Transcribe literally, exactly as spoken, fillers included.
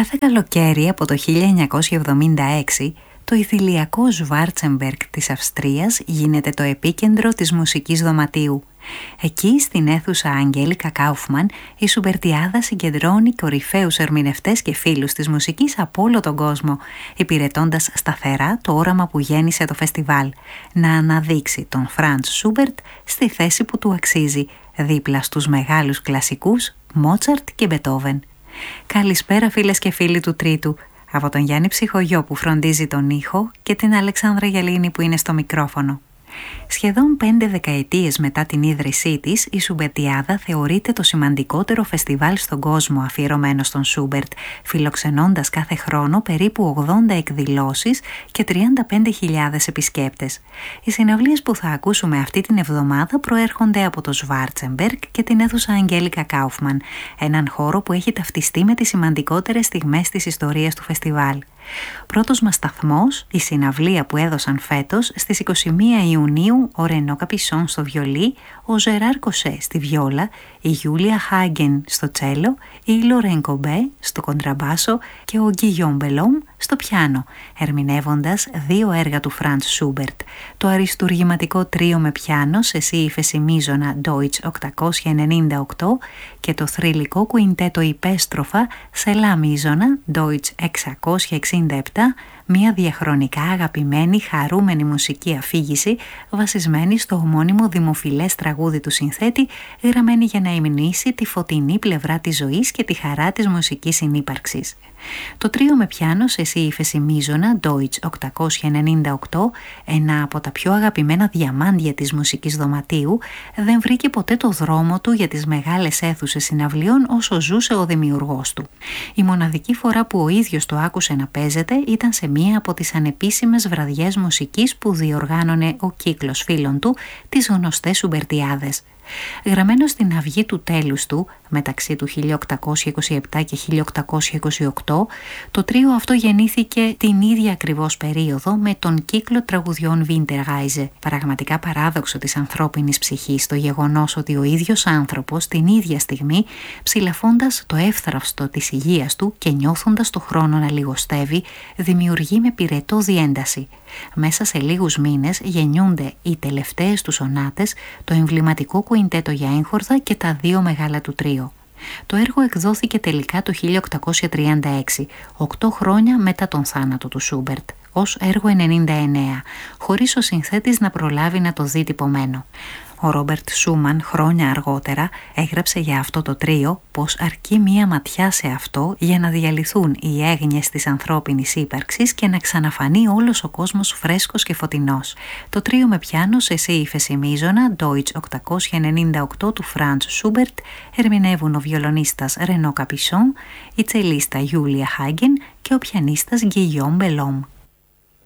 Κάθε καλοκαίρι από το χίλια εννιακόσια εβδομήντα έξι, το ιδηλιακό Σβάρτσεμπεργκ της Αυστρίας γίνεται το επίκεντρο της μουσικής δωματίου. Εκεί, στην αίθουσα Αγγέλικα Κάουφμαν, η Σουμπερτιάδα συγκεντρώνει κορυφαίους ερμηνευτές και φίλους της μουσικής από όλο τον κόσμο, υπηρετώντας σταθερά το όραμα που γέννησε το φεστιβάλ, να αναδείξει τον Φραντς Σούμπερτ στη θέση που του αξίζει, δίπλα στους μεγάλους κλασικούς Μότσαρτ και Μπετόβεν. Καλησπέρα φίλες και φίλοι του Τρίτου, από τον Γιάννη Ψυχογιό που φροντίζει τον ήχο και την Αλεξάνδρα Γελίνη που είναι στο μικρόφωνο. Σχεδόν πέντε δεκαετίες μετά την ίδρυσή της, η Σουμπερτιάδα θεωρείται το σημαντικότερο φεστιβάλ στον κόσμο αφιερωμένο στον Σούμπερτ, φιλοξενώντας κάθε χρόνο περίπου ογδόντα εκδηλώσεις και τριάντα πέντε χιλιάδες επισκέπτες. Οι συναυλίες που θα ακούσουμε αυτή την εβδομάδα προέρχονται από το Σβάρτσεμπεργκ και την αίθουσα Αγγέλικα Κάουφμαν, έναν χώρο που έχει ταυτιστεί με τις σημαντικότερες στιγμές της ιστορίας του φεστιβάλ. Πρώτος μας σταθμός, η συναυλία που έδωσαν φέτος στις είκοσι μία Ιουνίου ο Ρενό Καπισόν στο βιολί, ο Ζεράρ Κοσέ στη βιόλα, η Γιούλια Χάγκεν στο τσέλο, η Λορέν Κομπέ στο κοντραμπάσο και ο Γκιγιόμ Μπελόμ στο πιάνο, ερμηνεύοντας δύο έργα του Φραντς Σούμπερτ, το αριστουργηματικό τρίο με πιάνο σε σι ύφεση μείζωνα Deutsch οκτακόσια ενενήντα οκτώ και το θρυλικό κουιντέτο υπέστροφα σε λα μείζωνα Deutsch εξακόσια εξήντα επτά, μια διαχρονικά αγαπημένη χαρούμενη μουσική αφήγηση βασισμένη στο ομώνυμο δημοφιλές τραγούδι του συνθέτη, γραμμένη για να υμνήσει τη φωτεινή πλευρά της ζωής και τη χαρά της μουσικής συνύπαρξης. Το τρίο με πιάνο σε σι ύφεση μείζωνα Deutsch οκτακόσια ενενήντα οκτώ, ένα από τα πιο αγαπημένα διαμάντια της μουσικής δωματίου, δεν βρήκε ποτέ το δρόμο του για τις μεγάλες αίθουσες συναυλίων όσο ζούσε ο δημιουργός του. Η μοναδική φορά που ο ίδιος το άκουσε να παίζεται ήταν σε μία από τις ανεπίσημες βραδιές μουσικής που διοργάνωνε ο κύκλος φίλων του, τις γνωστές Σουμπερτιάδες. Γραμμένο στην αυγή του τέλους του, μεταξύ του χίλια οκτακόσια είκοσι επτά και χίλια οκτακόσια είκοσι οκτώ, το τρίο αυτό γεννήθηκε την ίδια ακριβώς περίοδο με τον κύκλο τραγουδιών Winterreise. Πραγματικά παράδοξο της ανθρώπινης ψυχής το γεγονός ότι ο ίδιος άνθρωπος την ίδια στιγμή, ψηλαφώντας το εύθραυστο της υγείας του και νιώθοντας το χρόνο να λιγοστεύει, δημιουργεί με πυρετό διένταση. Μέσα σε λίγους μήνες γεννιούνται οι τελευταίες του σονάτες, το εμβληματικό κουιντέτο για έγχορδα και τα δύο μεγάλα του τρίο. Το έργο εκδόθηκε τελικά το χίλια οκτακόσια τριάντα έξι, οκτώ χρόνια μετά τον θάνατο του Σούμπερτ, ως έργο ενενήντα εννέα, χωρίς ο συνθέτης να προλάβει να το δει τυπωμένο. Ο Ρόμπερτ Σούμαν χρόνια αργότερα έγραψε για αυτό το τρίο πως αρκεί μία ματιά σε αυτό για να διαλυθούν οι έγνοιες της ανθρώπινης ύπαρξης και να ξαναφανεί όλος ο κόσμος φρέσκος και φωτεινός. Το τρίο με πιάνο σε σι ύφεση μείζωνα Deutsch οκτακόσια ενενήντα οκτώ του Φραντς Σούμπερτ ερμηνεύουν ο βιολονίστας Ρενό Καπισόν, η τσελίστα Γιούλια Χάγκεν και ο πιανίστας Γκιγιόμ Μπελόμ.